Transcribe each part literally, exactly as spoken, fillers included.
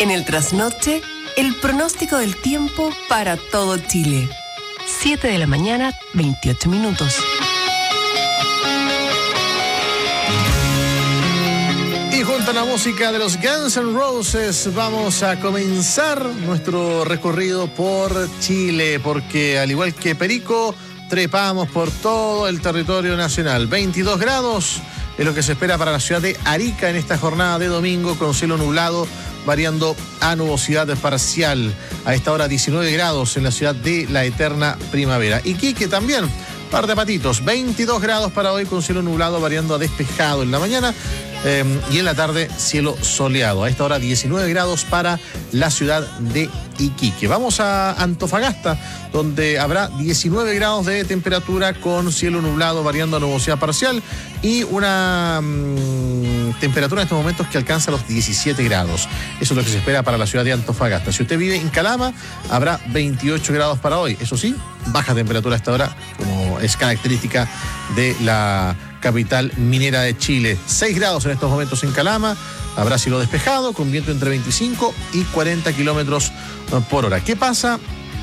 En el trasnoche, el pronóstico del tiempo para todo Chile. siete de la mañana, veintiocho minutos. Y junto a la música de los Guns N' Roses vamos a comenzar nuestro recorrido por Chile, porque al igual que Perico, trepamos por todo el territorio nacional. veintidós grados es lo que se espera para la ciudad de Arica en esta jornada de domingo, con cielo nublado, variando a nubosidad parcial. A esta hora diecinueve grados en la ciudad de la eterna primavera. Iquique también, par de patitos, veintidós grados para hoy, con cielo nublado, variando a despejado en la mañana. Eh, y en la tarde, cielo soleado. A esta hora, diecinueve grados para la ciudad de Iquique. Vamos a Antofagasta, donde habrá diecinueve grados de temperatura con cielo nublado, variando a nubosidad parcial, y una mmm, temperatura en estos momentos que alcanza los diecisiete grados. Eso es lo que se espera para la ciudad de Antofagasta. Si usted vive en Calama, habrá veintiocho grados para hoy. Eso sí, baja temperatura a esta hora, como es característica de la capital minera de Chile. seis grados en estos momentos en Calama. Habrá cielo despejado con viento entre veinticinco y cuarenta kilómetros por hora. ¿Qué pasa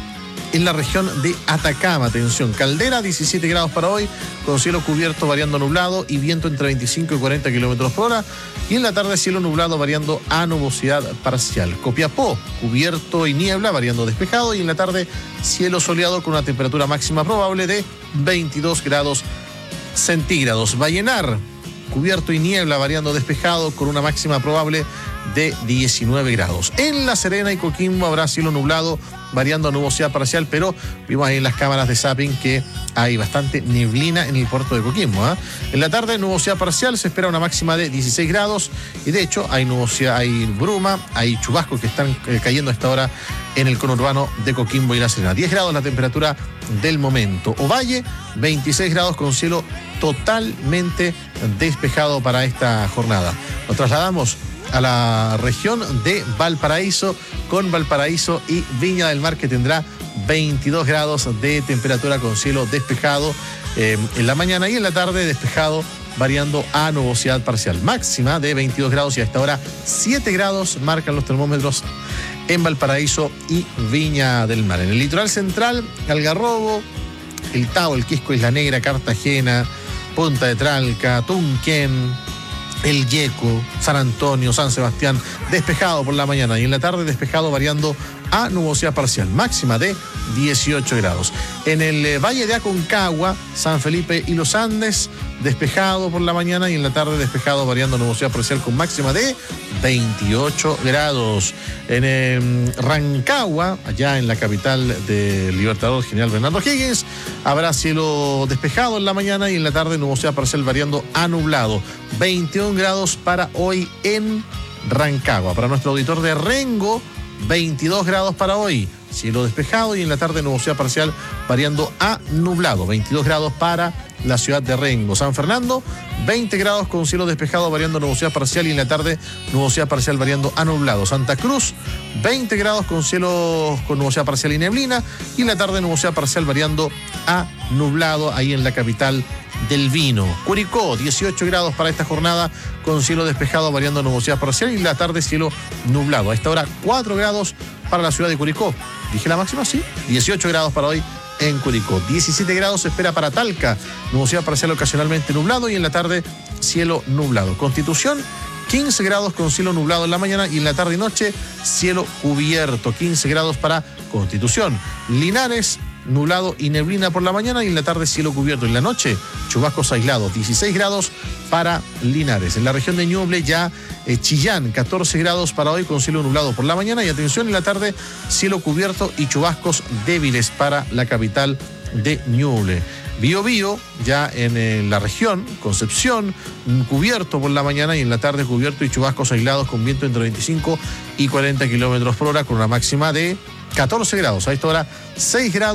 en la región de Atacama? Atención, Caldera, diecisiete grados para hoy, con cielo cubierto, variando nublado, y viento entre veinticinco y cuarenta kilómetros por hora. Y en la tarde, cielo nublado, variando a nubosidad parcial. Copiapó, cubierto y niebla, variando despejado. Y en la tarde, cielo soleado con una temperatura máxima probable de veintidós grados centígrados. Vallenar, cubierto y niebla, variando despejado, con una máxima probable de diecinueve grados. En La Serena y Coquimbo habrá cielo nublado, variando a nubosidad parcial, pero vimos ahí en las cámaras de zapping que hay bastante neblina en el puerto de Coquimbo, ¿eh? En la tarde, nubosidad parcial, se espera una máxima de dieciséis grados, y de hecho hay nubosidad, hay bruma, hay chubascos que están eh, cayendo a esta hora en el conurbano de Coquimbo y La Serena. diez grados la temperatura del momento. Ovalle, veintiséis grados, con cielo totalmente despejado para esta jornada. Nos trasladamos a la región de Valparaíso, con Valparaíso y Viña del Mar, que tendrá veintidós grados de temperatura con cielo despejado eh, en la mañana, y en la tarde despejado, variando a nubosidad parcial. Máxima de veintidós grados, y a esta hora siete grados marcan los termómetros en Valparaíso y Viña del Mar. En el litoral central, Algarrobo, El Tao, El Quisco, Isla Negra, Cartagena, Punta de Tralca, Tunquén, El Yeco, San Antonio, San Sebastián, despejado por la mañana, y en la tarde despejado, variando a nubosidad parcial, máxima de dieciocho grados. En el eh, Valle de Aconcagua, San Felipe y Los Andes, despejado por la mañana, y en la tarde despejado, variando a nubosidad parcial con máxima de veintiocho grados. En eh, Rancagua, allá en la capital del Libertador General Bernardo Higgins, habrá cielo despejado en la mañana, y en la tarde nubosidad parcial, variando a nublado. veintiún grados para hoy en Rancagua. Para nuestro auditor de Rengo, veintidós grados para hoy, cielo despejado, y en la tarde nubosidad parcial, variando a nublado. veintidós grados para la ciudad de Rengo. San Fernando, veinte grados con cielo despejado, variando a nubosidad parcial, y en la tarde nubosidad parcial, variando a nublado. Santa Cruz, veinte grados con cielo con nubosidad parcial y neblina, y en la tarde nubosidad parcial, variando a nublado, ahí en la capital del vino. Curicó, dieciocho grados para esta jornada, con cielo despejado, variando a nubosidad parcial, y en la tarde cielo nublado. A esta hora, cuatro grados para la ciudad de Curicó. ¿Dije la máxima? Sí. dieciocho grados para hoy en Curicó. diecisiete grados se espera para Talca, nubosidad parcial ocasionalmente nublado, y en la tarde cielo nublado. Constitución, quince grados con cielo nublado en la mañana, y en la tarde y noche cielo cubierto. quince grados para Constitución. Linares, nublado y neblina por la mañana, y en la tarde cielo cubierto. En la noche, chubascos aislados. dieciséis grados para Linares. En la región de Ñuble, ya eh, Chillán, catorce grados para hoy, con cielo nublado por la mañana, y atención, en la tarde cielo cubierto y chubascos débiles para la capital de Ñuble. Bío Bío, ya en eh, la región, Concepción, cubierto por la mañana, y en la tarde cubierto y chubascos aislados, con viento entre veinticinco y cuarenta kilómetros por hora, con una máxima de catorce grados. A esta hora, seis grados.